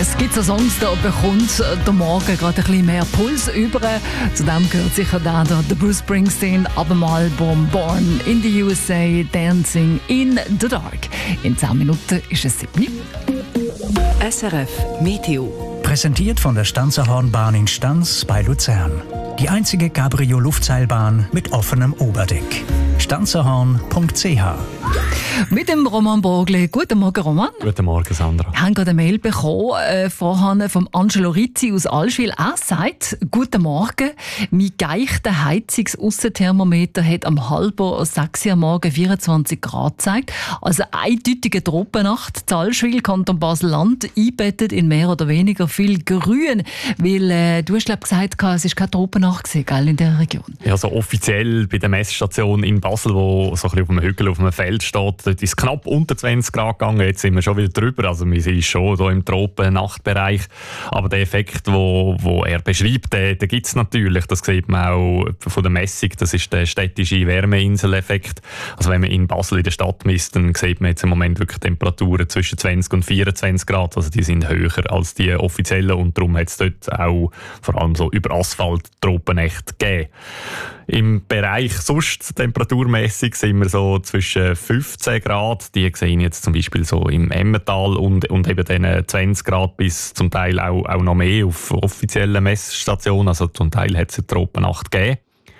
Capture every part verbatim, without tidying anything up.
Es gibt so Songs, da bekommt der Morgen gerade ein bisschen mehr Puls über. Zu dem gehört sicher der, der Bruce Springsteen ab dem Album Born in the U S A, Dancing in the Dark. In zehn Minuten ist es sieben. S R F Meteo. Präsentiert von der Stanzerhornbahn in Stanz bei Luzern. Die einzige Cabrio-Luftseilbahn mit offenem Oberdeck. stanzerhorn punkt c h. Mit dem Roman Burgli. Guten Morgen, Roman. Guten Morgen, Sandra. Wir haben gerade eine Mail bekommen äh, vorhin vom Angelo Rizzi aus Allschwil. Er sagt, guten Morgen, mein geichter Heizungs-Aussenthermometer hat am halber sechs Uhr am Morgen vierundzwanzig Grad gezeigt. Also eindeutige Tropennacht. In Allschwil, Kanton Basel-Land, einbettet in mehr oder weniger viel Grün. Weil äh, du hast glaub, gesagt, es war keine Tropennacht gewesen, gell, in dieser Region. Ja, so offiziell bei der Messstation in Basel, wo so ein bisschen auf einem Hügel auf einem Feld steht, dort ist es knapp unter zwanzig Grad gegangen. Jetzt sind wir schon wieder drüber. Also wir sind schon hier im Tropen-Nachtbereich. Aber der Effekt, den wo, wo er beschreibt, den, den gibt es natürlich. Das sieht man auch von der Messung. Das ist der städtische Wärmeinsel-Effekt. Also wenn man in Basel in der Stadt misst, dann sieht man jetzt im Moment wirklich Temperaturen zwischen zwanzig und vierundzwanzig Grad. Also die sind höher als die offiziellen. Und darum hat es dort auch vor allem so über Asphalt Tropennächte gegeben. Im Bereich sonst temperaturmäßig sind wir so zwischen fünfzehn Grad, die sehen jetzt zum Beispiel so im Emmental und, und eben dann zwanzig Grad bis zum Teil auch, auch noch mehr auf offiziellen Messstationen. Also zum Teil hat es eine Tropennacht gegeben.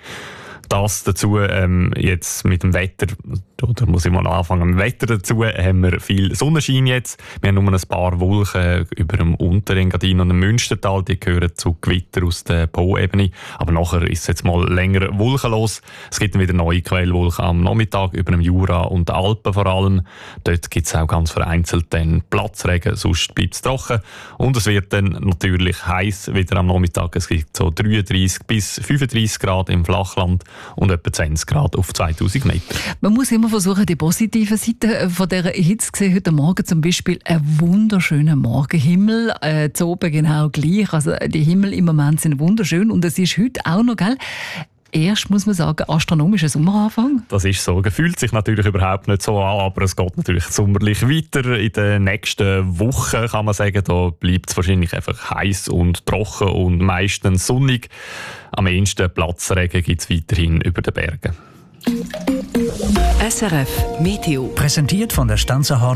Das dazu ähm, jetzt mit dem Wetter, oder muss ich mal anfangen, mit dem Wetter dazu haben wir viel Sonnenschein jetzt. Wir haben nur ein paar Wolken über dem Unterengadin und dem Münstertal, die gehören zu Gewitter aus der Po-Ebene. Aber nachher ist es jetzt mal länger wolkenlos. Es gibt dann wieder neue Quellwolken am Nachmittag über dem Jura und den Alpen vor allem. Dort gibt es auch ganz vereinzelt dann Platzregen, sonst bleibt es trocken. Und es wird dann natürlich heiß wieder am Nachmittag. Es gibt so dreiunddreißig bis fünfunddreißig Grad im Flachland und etwa zwanzig Grad auf zweitausend Meter. Man muss immer versuchen, die positive Seite von dieser Hitze zu sehen. Heute Morgen zum Beispiel ein wunderschöner Morgenhimmel. Äh, zu oben genau gleich. Also die Himmel im Moment sind wunderschön und es ist heute auch noch, gell? Erst muss man sagen, astronomischer Sommeranfang. Das ist so. Fühlt sich natürlich überhaupt nicht so an, aber es geht natürlich sommerlich weiter. In den nächsten Wochen kann man sagen, da bleibt es wahrscheinlich einfach heiß und trocken und meistens sonnig. Am ehesten Platzregen gibt es weiterhin über den Bergen. S R F Meteo. Präsentiert von der Stanzerhorn